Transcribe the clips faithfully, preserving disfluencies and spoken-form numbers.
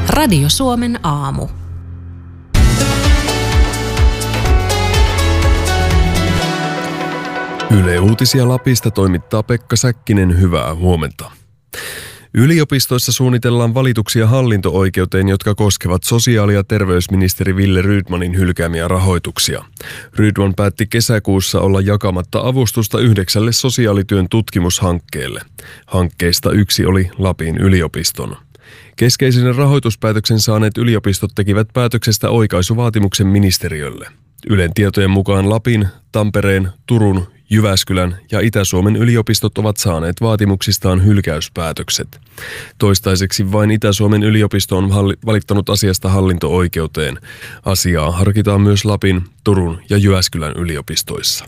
Radio Suomen aamu. Yle Uutisia Lapista toimittaa Pekka Säkkinen, hyvää huomenta. Yliopistoissa suunnitellaan valituksia hallinto-oikeuteen, jotka koskevat sosiaali- ja terveysministeri Wille Rydmanin hylkäämiä rahoituksia. Rydman päätti kesäkuussa olla jakamatta avustusta yhdeksälle sosiaalityön tutkimushankkeelle. Hankkeista yksi oli Lapin yliopiston. Keskeisen rahoituspäätöksen saaneet yliopistot tekivät päätöksestä oikaisuvaatimuksen ministeriölle. Ylen tietojen mukaan Lapin, Tampereen, Turun, Jyväskylän ja Itä-Suomen yliopistot ovat saaneet vaatimuksistaan hylkäyspäätökset. Toistaiseksi vain Itä-Suomen yliopisto on valittanut asiasta hallinto-oikeuteen. Asiaa harkitaan myös Lapin, Turun ja Jyväskylän yliopistoissa.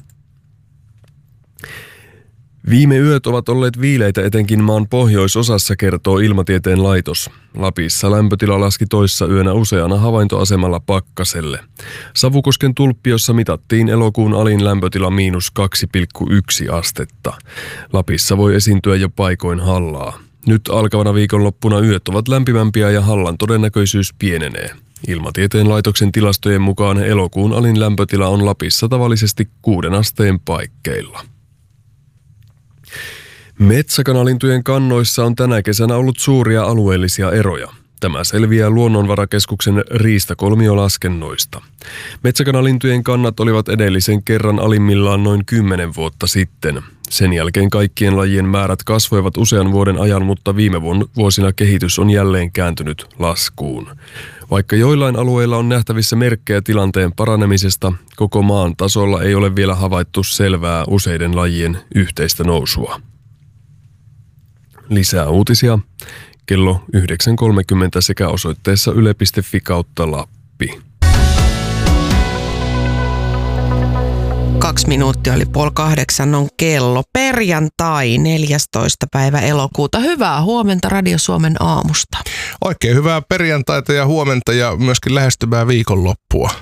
Viime yöt ovat olleet viileitä etenkin maan pohjoisosassa, kertoo Ilmatieteen laitos. Lapissa lämpötila laski toissa yönä useana havaintoasemalla pakkaselle. Savukosken Tulppiossa mitattiin elokuun alin lämpötila miinus kaksi pilkku yksi astetta. Lapissa voi esiintyä jo paikoin hallaa. Nyt alkavana viikonloppuna yöt ovat lämpimämpiä ja hallan todennäköisyys pienenee. Ilmatieteen laitoksen tilastojen mukaan elokuun alin lämpötila on Lapissa tavallisesti kuuden asteen paikkeilla. Metsäkanalintujen kannoissa on tänä kesänä ollut suuria alueellisia eroja. Tämä selviää Luonnonvarakeskuksen riistakolmiolaskennoista. Metsäkanalintujen kannat olivat edellisen kerran alimmillaan noin kymmenen vuotta sitten. Sen jälkeen kaikkien lajien määrät kasvoivat usean vuoden ajan, mutta viime vuosina kehitys on jälleen kääntynyt laskuun. Vaikka joillain alueilla on nähtävissä merkkejä tilanteen paranemisesta, koko maan tasolla ei ole vielä havaittu selvää useiden lajien yhteistä nousua. Lisää uutisia kello yhdeksän kolmekymmentä sekä osoitteessa yle piste fi kautta Lappi. Kaksi minuuttia oli puoli kahdeksan on kello. Perjantai, neljästoista päivä elokuuta. Hyvää huomenta Radio Suomen aamusta. Oikein hyvää perjantaita ja huomenta ja myöskin lähestyvää viikonloppua.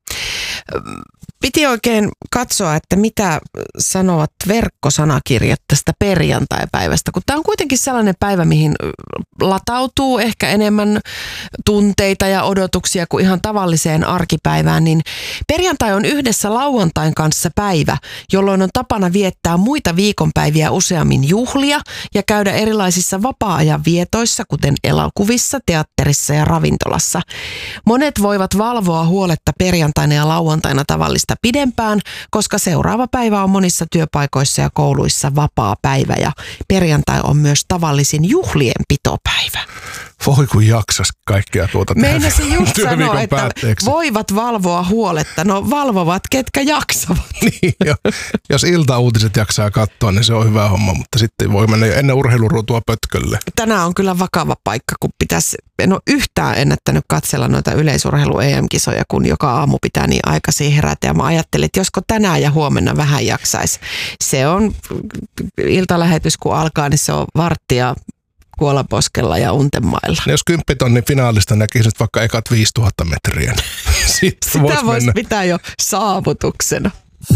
Piti oikein katsoa, että mitä sanovat verkkosanakirjat tästä perjantaipäivästä, kun tämä on kuitenkin sellainen päivä, mihin latautuu ehkä enemmän tunteita ja odotuksia kuin ihan tavalliseen arkipäivään, niin perjantai on yhdessä lauantain kanssa päivä, jolloin on tapana viettää muita viikonpäiviä useammin juhlia ja käydä erilaisissa vapaa-ajan vietoissa, kuten elokuvissa, teatterissa ja ravintolassa. Monet voivat valvoa huoletta perjantaina ja lauantaina tavallista pidempään, koska seuraava päivä on monissa työpaikoissa ja kouluissa vapaa päivä ja perjantai on myös tavallisin juhlien pitopäivä. Voi kun jaksas kaikkea tuota tehdä. Meinasin just sanoa, että voivat valvoa huoletta. No valvovat, ketkä jaksavat. Niin, jo. Jos iltauutiset jaksaa katsoa, niin se on hyvä homma, mutta sitten voi mennä jo ennen urheiluruutua pötkölle. Tänään on kyllä vakava paikka, kun pitäisi, en ole yhtään ennättänyt katsella noita yleisurheilu-E M-kisoja, kun joka aamu pitää niin aikaisin herätä. Ja mä ajattelin, että josko tänään ja huomenna vähän jaksaisi. Se on iltalähetys, kun alkaa, niin se on varttia Kuolaposkella ja Untenmailla. Jos kymppitonnin finaalista näkisit vaikka ekat viisituhatta metriä. Sitä voisi vois pitää jo saavutuksena.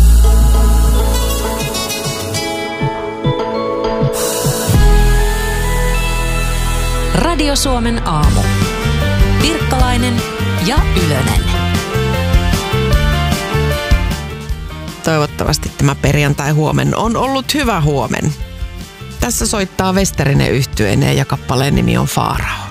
Radio Suomen aamu. Pirkkalainen ja Ylönen. Toivottavasti tämä perjantai huomen on ollut hyvä huomen. Tässä soittaa Westerinen yhtyeineen ja kappaleen nimi on Faarao.